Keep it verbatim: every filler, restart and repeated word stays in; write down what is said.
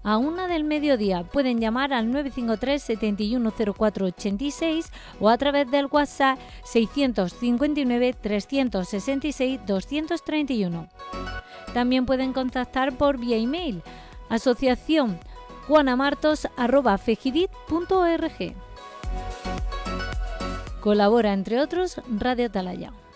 a una del mediodía. Pueden llamar al nueve cinco tres, setenta y uno cero cuatro ochenta y seis o a través del WhatsApp seiscientos cincuenta y nueve, trescientos sesenta y seis, doscientos treinta y uno. También pueden contactar por vía email asociación juanamartos arroba fejidit punto org. Colabora, entre otros, Radio Atalaya.